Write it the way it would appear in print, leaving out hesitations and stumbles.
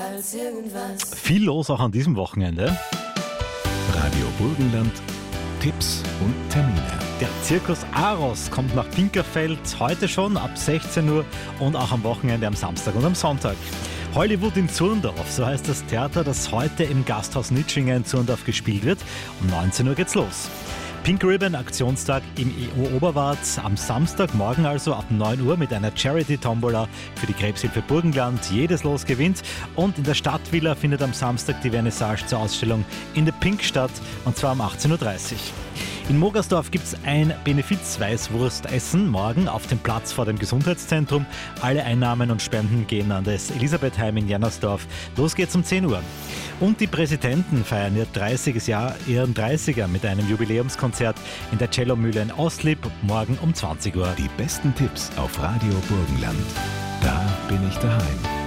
als irgendwas. Viel los auch an diesem Wochenende. Radio Burgenland, Tipps und Termine. Der Zirkus Aros kommt nach Pinkerfeld heute schon ab 16 Uhr und auch am Wochenende am Samstag und am Sonntag. Hollywood in Zurndorf, so heißt das Theater, das heute im Gasthaus Nitschingen in Zurndorf gespielt wird. Um 19 Uhr geht's los. Pink Ribbon Aktionstag im EU Oberwart am Samstagmorgen also ab 9 Uhr mit einer Charity-Tombola für die Krebshilfe Burgenland. Jedes Los gewinnt. Und in der Stadtvilla findet am Samstag die Vernissage zur Ausstellung in der Pink statt, und zwar um 18.30 Uhr. In Mogersdorf gibt es ein Benefiz-Weißwurstessen morgen auf dem Platz vor dem Gesundheitszentrum. Alle Einnahmen und Spenden gehen an das Elisabethheim in Jannersdorf. Los geht's um 10 Uhr. Und die Präsidenten feiern ihren 30er mit einem Jubiläumskonzert in der Cellomühle in Ostlieb morgen um 20 Uhr. Die besten Tipps auf Radio Burgenland. Da bin ich daheim.